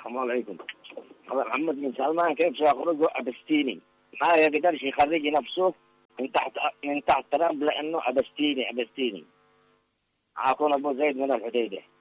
السلام عليكم. هذا محمد بن سلمان كيف سيخرج أبستيني؟ ما يقدرش يخرج نفسه من تحت ترامب لأنه أبستيني. عاكون أبو زيد من الحديدة.